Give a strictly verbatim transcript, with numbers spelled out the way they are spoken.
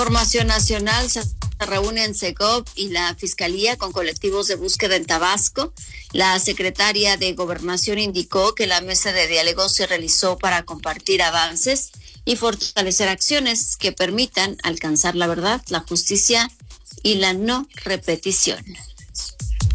Información nacional: se reúnen SEGOV y la Fiscalía con colectivos de búsqueda en Tabasco. La secretaria de Gobernación indicó que la mesa de diálogo se realizó para compartir avances y fortalecer acciones que permitan alcanzar la verdad, la justicia y la no repetición.